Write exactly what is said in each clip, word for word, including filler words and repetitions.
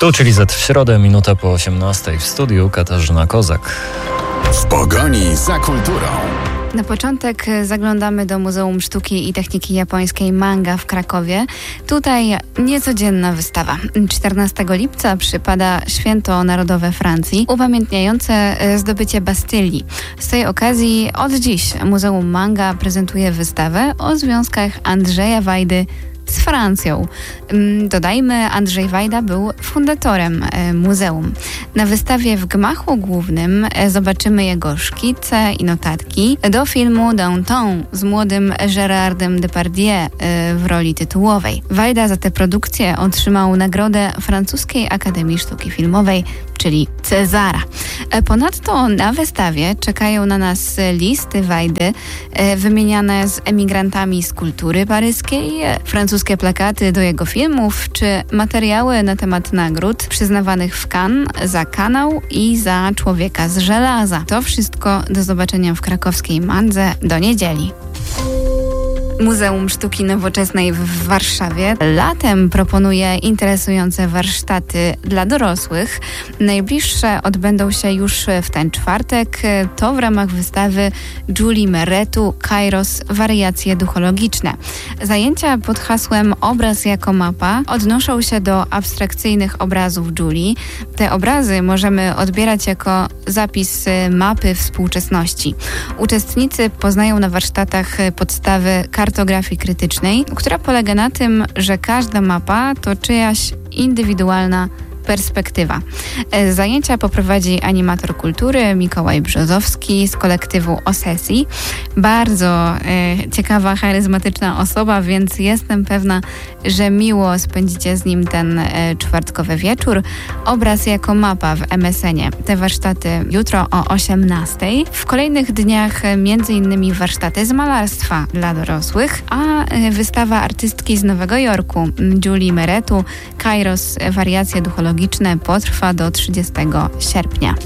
Tu, czyli Z w środę, minuta po osiemnastej, w studiu Katarzyna Kozak. W pogoni za kulturą. Na początek zaglądamy do Muzeum Sztuki i Techniki Japońskiej Manga w Krakowie. Tutaj niecodzienna wystawa. czternastego lipca przypada Święto Narodowe Francji, upamiętniające zdobycie Bastylii. Z tej okazji od dziś Muzeum Manga prezentuje wystawę o związkach Andrzeja Wajdy z Francją. Dodajmy, Andrzej Wajda był fundatorem muzeum. Na wystawie w gmachu głównym zobaczymy jego szkice i notatki do filmu Downton z młodym Gérardem Depardieu w roli tytułowej. Wajda za tę produkcję otrzymał nagrodę Francuskiej Akademii Sztuki Filmowej, czyli Cezara. Ponadto na wystawie czekają na nas listy Wajdy wymieniane z emigrantami z kultury paryskiej, francuskie plakaty do jego filmów, czy materiały na temat nagród przyznawanych w Cannes za Kanał i za Człowieka z żelaza. To wszystko do zobaczenia w krakowskiej Mandze do niedzieli. Muzeum Sztuki Nowoczesnej w Warszawie latem proponuje interesujące warsztaty dla dorosłych. Najbliższe odbędą się już w ten czwartek. To w ramach wystawy Julie Meretu Kairos Wariacje duchologiczne. Zajęcia pod hasłem Obraz jako mapa odnoszą się do abstrakcyjnych obrazów Julii. Te obrazy możemy odbierać jako zapis mapy współczesności. Uczestnicy poznają na warsztatach podstawy kartografii krytycznej, która polega na tym, że każda mapa to czyjaś indywidualna perspektywa. Zajęcia poprowadzi animator kultury Mikołaj Brzozowski z kolektywu O Sesji. Bardzo e, ciekawa, charyzmatyczna osoba, więc jestem pewna, że miło spędzicie z nim ten e, czwartkowy wieczór. Obraz jako mapa w em es enie. Te warsztaty jutro o osiemnastej. W kolejnych dniach między innymi warsztaty z malarstwa dla dorosłych, a e, wystawa artystki z Nowego Jorku Julie Meretu Kairos Wariacje duchologiczne potrwa do trzydziestego sierpnia.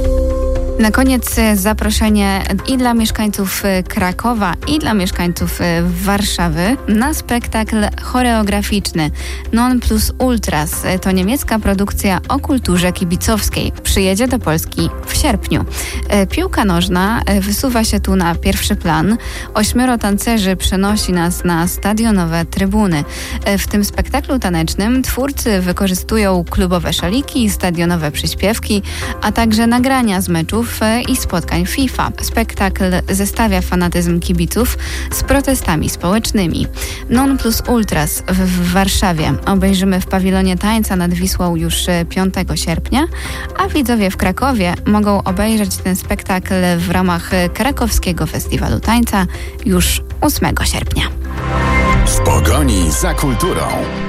Na koniec zaproszenie i dla mieszkańców Krakowa, i dla mieszkańców Warszawy na spektakl choreograficzny Non Plus Ultras. To niemiecka produkcja o kulturze kibicowskiej. Przyjedzie do Polski w sierpniu. Piłka nożna wysuwa się tu na pierwszy plan. Ośmioro tancerzy przenosi nas na stadionowe trybuny. W tym spektaklu tanecznym twórcy wykorzystują klubowe szaliki, stadionowe przyśpiewki, a także nagrania z meczów i spotkań FIFA. Spektakl zestawia fanatyzm kibiców z protestami społecznymi. Non Plus Ultras w, w Warszawie obejrzymy w pawilonie tańca nad Wisłą już piątego sierpnia, a widzowie w Krakowie mogą obejrzeć ten spektakl w ramach Krakowskiego Festiwalu Tańca już ósmego sierpnia. W pogoni za kulturą.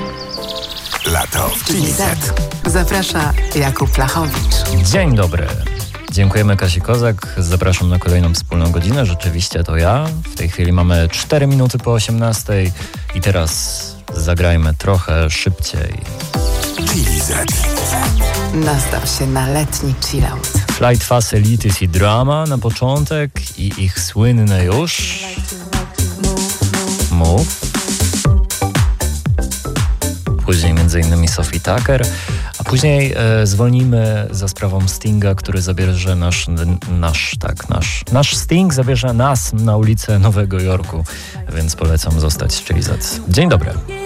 Lato w Chili Z. Zaprasza Jakub Lachowicz. Dzień dobry. Dziękujemy Kasi Kozak. Zapraszam na kolejną wspólną godzinę. Rzeczywiście to ja. W tej chwili mamy cztery minuty po osiemnastej i teraz zagrajmy trochę szybciej. Chili Z. Nastaw się na letni chillout. Flight Facilities i Drama na początek i ich słynne już Move. Później między innymi Sophie Tucker, a później e, zwolnimy za sprawą Stinga, który zabierze nasz, nasz, tak, nasz, nasz Sting zabierze nas na ulicę Nowego Jorku, więc polecam zostać z Chili Z. Dzień dobry.